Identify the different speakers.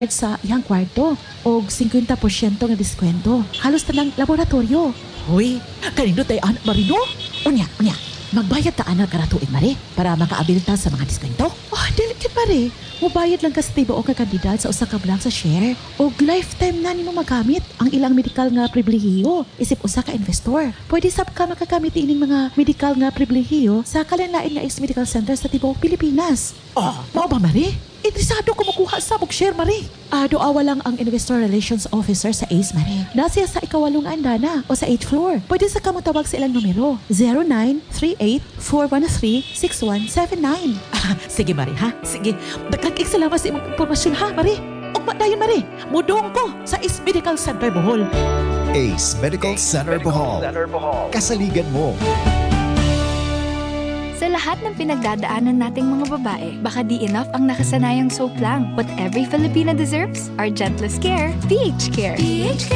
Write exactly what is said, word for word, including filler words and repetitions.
Speaker 1: sa iyang kwarto og fifty percent nga diskwento. Halos tanang laboratorio.
Speaker 2: Hoy, kanino tayo anak marino?
Speaker 1: Unya, unya. Magbayad ta ana kada tuig mare para makaabilta sa mga diskwento. Oh, dili kit mare. Mubayad lang ka sa tibuok ka kandidat sa usa ka branch sa share og lifetime na nimo magamit ang ilang medical nga pribilehiyo isip usa ka investor. Pwede sab ka makagamit ining mga medical nga pribilehiyo sa kalinlain nga ex-medical center sa tibuok Pilipinas.
Speaker 2: Oh, mao ba mare?
Speaker 1: Interesado ko makuha sa bug share, Mare. Ah, doawa lang ang Investor Relations Officer sa A C E, Mare. Nasiya sa ikawalong andana o sa eighth floor. Pwede sa kamutawag sa ilang numero. zero nine three eight four one three six one seven nine.
Speaker 2: Ah, sige Mare ha? Sige, dagdag salamat sa imong impormasyon ha Mare? Ugma dayon Mare, mudong ko sa Ace Medical Center Bohol.
Speaker 3: Ace Medical Center Bohol. Kasaligan mo.
Speaker 4: Sa lahat ng pinagdadaanan nating mga babae, baka di enough ang nakasanayang soap lang. What every Filipina deserves, our gentlest care, P H Care. P H Care.